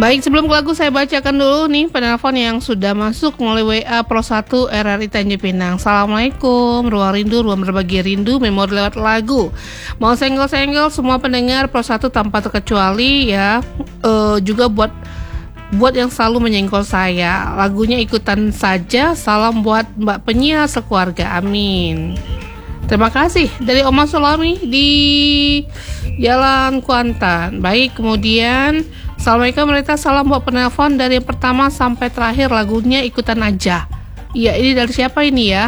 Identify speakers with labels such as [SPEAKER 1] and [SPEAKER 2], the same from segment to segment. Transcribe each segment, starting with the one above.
[SPEAKER 1] Baik, sebelum ke lagu saya bacakan dulu nih penelpon yang sudah masuk melalui WA Pro 1 RRI Tanjung Pinang. Assalamualaikum, ruang rindu, ruang berbagi rindu, memori lewat lagu. Mau senggol-senggol semua pendengar Pro 1 tanpa terkecuali ya. Juga buat yang selalu menyenggol saya. Lagunya ikutan saja. Salam buat Mbak penyiar sekeluarga. Amin. Terima kasih dari Oma Sulami di Jalan Kuantan. Baik, kemudian Assalamualaikum mereka, salam buat penelpon dari yang pertama sampai terakhir, lagunya ikutan aja. Iya, ini dari siapa ini ya?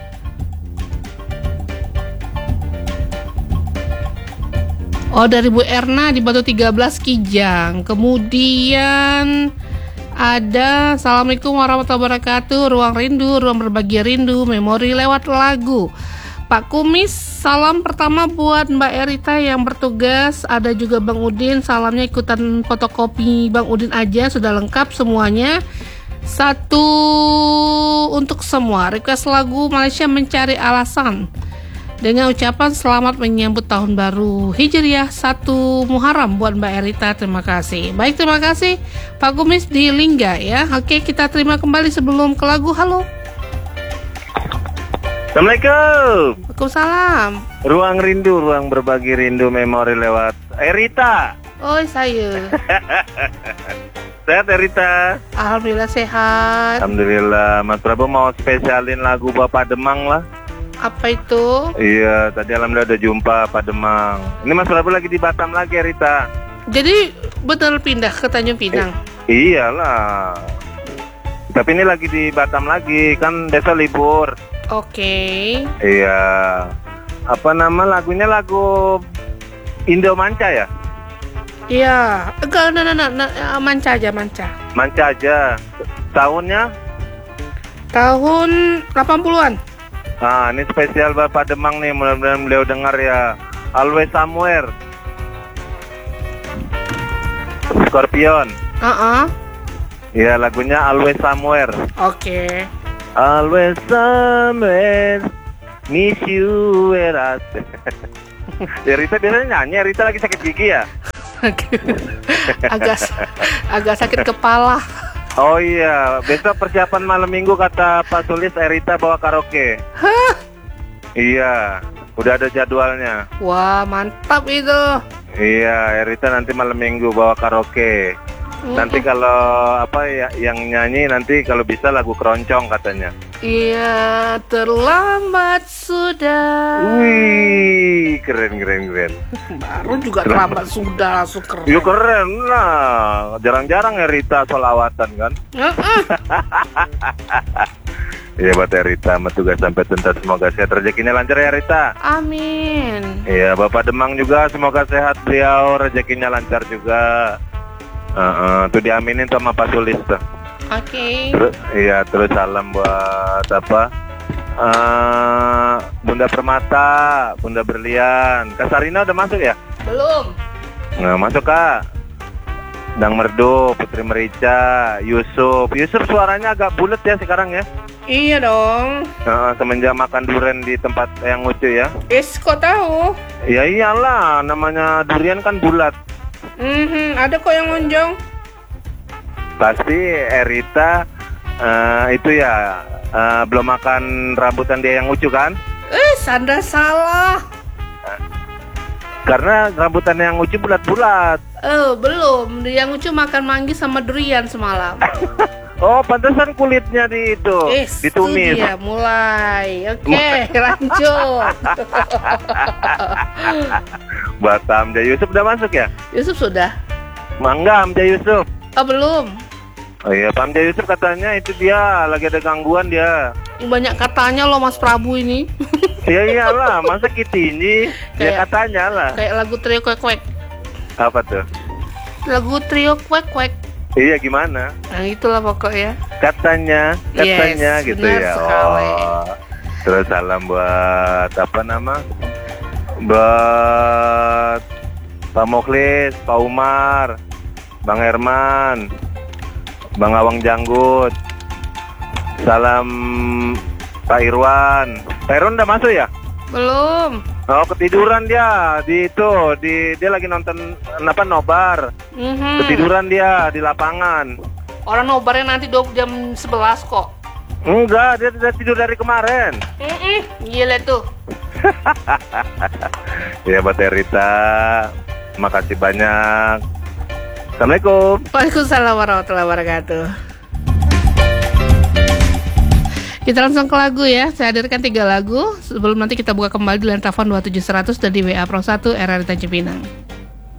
[SPEAKER 1] Oh, dari Bu Erna di Batu 13 Kijang. Kemudian ada Assalamualaikum warahmatullahi wabarakatuh, ruang rindu, ruang berbagi rindu, memori lewat lagu. Pak Kumis, salam pertama buat Mbak Erita yang bertugas. Ada juga Bang Udin, salamnya ikutan fotokopi Bang Udin aja, sudah lengkap semuanya. Satu untuk semua, request lagu Malaysia Mencari Alasan dengan ucapan selamat menyambut tahun baru Hijriah 1 Muharram buat Mbak Erita. Terima kasih. Baik, terima kasih Pak Kumis di Lingga ya. Oke, kita terima kembali sebelum ke lagu. Halo.
[SPEAKER 2] Assalamualaikum.
[SPEAKER 1] Waalaikumsalam.
[SPEAKER 2] Ruang rindu, ruang berbagi rindu, memori lewat Erita.
[SPEAKER 1] Oi, saya.
[SPEAKER 2] Sehat Erita?
[SPEAKER 1] Alhamdulillah sehat.
[SPEAKER 2] Alhamdulillah. Mas Prabu mau spesialin lagu Bapak Demang lah.
[SPEAKER 1] Apa itu?
[SPEAKER 2] Iya, tadi alhamdulillah udah jumpa Pak Demang. Ini Mas Prabu lagi di Batam lagi Erita.
[SPEAKER 1] Jadi betul pindah ke Tanjung Pinang?
[SPEAKER 2] Iyalah. Tapi ini lagi di Batam lagi, kan besok libur.
[SPEAKER 1] Oke.
[SPEAKER 2] Iya. Apa nama lagunya, lagu Indo Manca ya?
[SPEAKER 1] Iya. Enggak, manca aja, manca.
[SPEAKER 2] Manca aja. Tahunnya?
[SPEAKER 1] Tahun 80-an.
[SPEAKER 2] Nah, ini spesial Bapak Demang nih, mudah-mudahan beliau dengar ya. Always Somewhere. Scorpion. Iya, lagunya Always Somewhere.
[SPEAKER 1] Oke.
[SPEAKER 2] Always somewhere, miss you where I Ya Rita biasanya nyanyi, Rita lagi sakit gigi ya?
[SPEAKER 1] agak sakit kepala.
[SPEAKER 2] Oh iya, besok persiapan malam minggu kata Pak Sulis, Rita bawa karaoke.
[SPEAKER 1] Hah?
[SPEAKER 2] Iya, udah ada jadwalnya.
[SPEAKER 1] Wah, mantap itu.
[SPEAKER 2] Iya, Rita nanti malam minggu bawa karaoke. Nanti kalau apa ya yang nyanyi nanti kalau bisa lagu keroncong katanya.
[SPEAKER 1] Iya, terlambat sudah.
[SPEAKER 2] Wih, keren.
[SPEAKER 1] Baru juga terlambat sudah, langsung keren.
[SPEAKER 2] Yuk keren lah, jarang-jarang ya Rita solawatan kan. Iya buat Rita, tugas sampai tuntas, semoga sehat, rezekinya lancar ya Rita.
[SPEAKER 1] Amin.
[SPEAKER 2] Iya, Bapak Demang juga semoga sehat beliau, rezekinya lancar juga. Tuh diaminin sama Pak Sulis tuh.
[SPEAKER 1] Oke.
[SPEAKER 2] Terus salam buat apa? Bunda Permata, Bunda Berlian. Kak Sarina udah masuk ya?
[SPEAKER 1] Belum.
[SPEAKER 2] Nggak masuk Kak. Dang Merdu, Putri Merica, Yusuf suaranya agak bulat ya sekarang ya?
[SPEAKER 1] Iya dong.
[SPEAKER 2] Semenjak makan durian di tempat yang lucu ya?
[SPEAKER 1] Kok tahu?
[SPEAKER 2] Ya iyalah, namanya durian kan bulat.
[SPEAKER 1] Ada kok yang monjong.
[SPEAKER 2] Pasti Erita itu ya belum makan rambutan dia yang lucu kan?
[SPEAKER 1] Anda salah.
[SPEAKER 2] Karena rambutan yang lucu bulat-bulat.
[SPEAKER 1] Belum. Yang lucu makan manggis sama durian semalam.
[SPEAKER 2] Oh, pantesan kulitnya ditumis.
[SPEAKER 1] Iya, mulai. Oke, lanjut.
[SPEAKER 2] Batam, Jaya Yusuf udah masuk ya?
[SPEAKER 1] Yusuf sudah.
[SPEAKER 2] Mangga, Jaya Yusuf.
[SPEAKER 1] Oh, belum.
[SPEAKER 2] Oh iya, Pak Jaya Yusuf katanya itu dia lagi ada gangguan dia.
[SPEAKER 1] Banyak katanya loh Mas Prabu ini.
[SPEAKER 2] Ya iyalah, masa ini? Ya katanya lah.
[SPEAKER 1] Kayak lagu trio kwek-kwek.
[SPEAKER 2] Apa tuh?
[SPEAKER 1] Lagu trio kwek-kwek.
[SPEAKER 2] Iya, gimana?
[SPEAKER 1] Nah, itulah pokoknya.
[SPEAKER 2] Katanya
[SPEAKER 1] yes,
[SPEAKER 2] gitu
[SPEAKER 1] benar
[SPEAKER 2] ya.
[SPEAKER 1] Sekali.
[SPEAKER 2] Terus salam buat apa nama? Buat Pak Mukhlis, Pak Umar, Bang Herman, Bang Awang Janggut. Salam Pak Irwan. Pak Irwan udah masuk ya?
[SPEAKER 1] Belum.
[SPEAKER 2] Oh, ketiduran dia dia lagi nonton nobar. Ketiduran dia di lapangan.
[SPEAKER 1] Orang nobarnya nanti jam 11 kok.
[SPEAKER 2] Enggak, dia udah tidur dari kemarin.
[SPEAKER 1] Gila tuh.
[SPEAKER 2] Ya, buat Rita, makasih banyak. Assalamualaikum.
[SPEAKER 1] Waalaikumsalam warahmatullahi wabarakatuh. Kita langsung ke lagu ya. Saya hadirkan 3 lagu sebelum nanti kita buka kembali di line telepon 27100 dan di WA Pro 1 era Rita Cipinang.